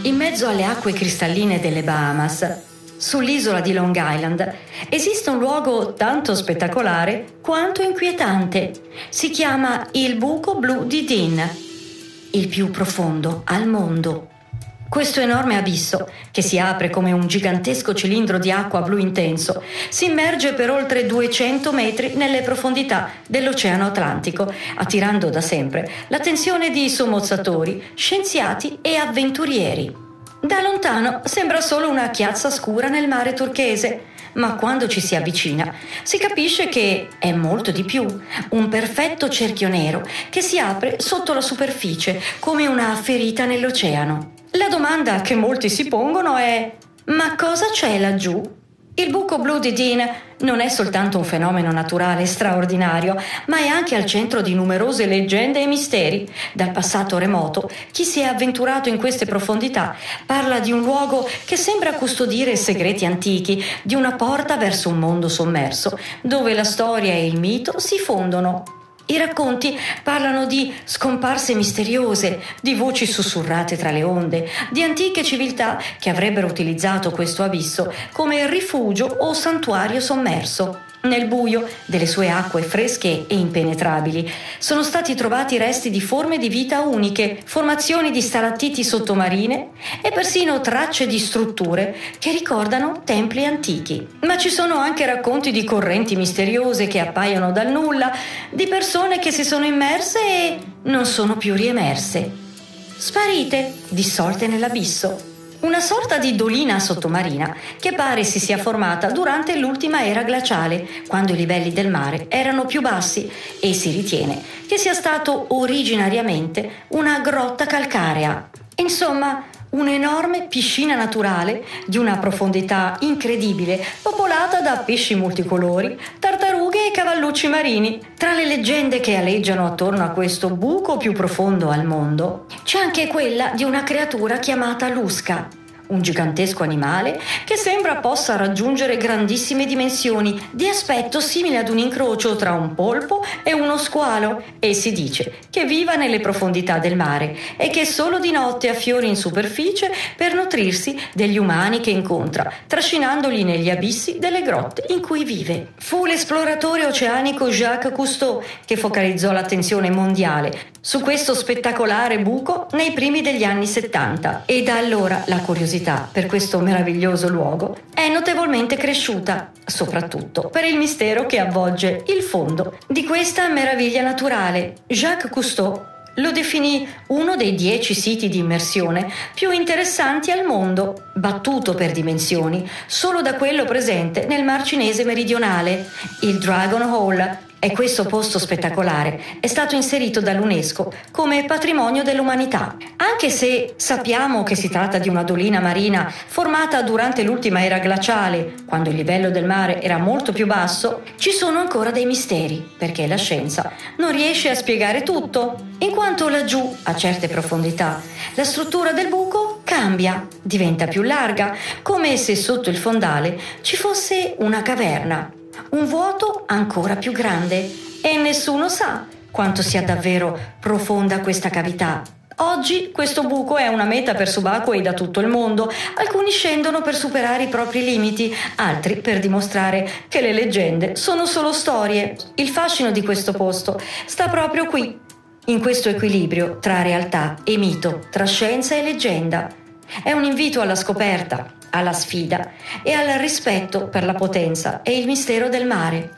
In mezzo alle acque cristalline delle Bahamas, sull'isola di Long Island, esiste un luogo tanto spettacolare quanto inquietante. Si chiama il Buco Blu di Dean, il più profondo al mondo. Questo enorme abisso, che si apre come un gigantesco cilindro di acqua blu intenso, si immerge per oltre 200 metri nelle profondità dell'Oceano Atlantico, attirando da sempre l'attenzione di sommozzatori, scienziati e avventurieri. Da lontano sembra solo una chiazza scura nel mare turchese, ma quando ci si avvicina si capisce che è molto di più, un perfetto cerchio nero che si apre sotto la superficie come una ferita nell'oceano. La domanda che molti si pongono è: ma cosa c'è laggiù? Il buco blu di Dean non è soltanto un fenomeno naturale straordinario, ma è anche al centro di numerose leggende e misteri. Dal passato remoto, chi si è avventurato in queste profondità parla di un luogo che sembra custodire segreti antichi, di una porta verso un mondo sommerso, dove la storia e il mito si fondono. I racconti parlano di scomparse misteriose, di voci sussurrate tra le onde, di antiche civiltà che avrebbero utilizzato questo abisso come rifugio o santuario sommerso. Nel buio delle sue acque fresche e impenetrabili sono stati trovati resti di forme di vita uniche, formazioni di stalattiti sottomarine e persino tracce di strutture che ricordano templi antichi. Ma ci sono anche racconti di correnti misteriose che appaiono dal nulla, di persone che si sono immerse e non sono più riemerse. Sparite, dissolte nell'abisso. Una sorta di dolina sottomarina che pare si sia formata durante l'ultima era glaciale, quando i livelli del mare erano più bassi, e si ritiene che sia stato originariamente una grotta calcarea. Insomma, un'enorme piscina naturale di una profondità incredibile, popolata da pesci multicolori, tartarughe e cavallucci marini. Tra le leggende che aleggiano attorno a questo buco più profondo al mondo, c'è anche quella di una creatura chiamata Lusca, un gigantesco animale che sembra possa raggiungere grandissime dimensioni, di aspetto simile ad un incrocio tra un polpo e uno squalo, e si dice che viva nelle profondità del mare e che solo di notte affiori in superficie per nutrirsi degli umani che incontra, trascinandoli negli abissi delle grotte in cui vive. Fu l'esploratore oceanico Jacques Cousteau che focalizzò l'attenzione mondiale su questo spettacolare buco nei primi degli anni 70, e da allora la curiosità per questo meraviglioso luogo è notevolmente cresciuta, soprattutto per il mistero che avvolge il fondo di questa meraviglia naturale. Jacques Cousteau lo definì uno dei 10 siti di immersione più interessanti al mondo, battuto per dimensioni solo da quello presente nel Mar Cinese meridionale, il Dragon Hole. E questo posto spettacolare è stato inserito dall'UNESCO come patrimonio dell'umanità. Anche se sappiamo che si tratta di una dolina marina formata durante l'ultima era glaciale, quando il livello del mare era molto più basso, ci sono ancora dei misteri, perché la scienza non riesce a spiegare tutto, in quanto laggiù, a certe profondità, la struttura del buco cambia, diventa più larga, come se sotto il fondale ci fosse una caverna, un vuoto ancora più grande, e nessuno sa quanto sia davvero profonda questa cavità. Oggi questo buco è una meta per subacquei da tutto il mondo. Alcuni scendono per superare i propri limiti, altri per dimostrare che le leggende sono solo storie. Il fascino di questo posto sta proprio qui, in questo equilibrio tra realtà e mito, tra scienza e leggenda. È un invito alla scoperta, alla sfida e al rispetto per la potenza e il mistero del mare.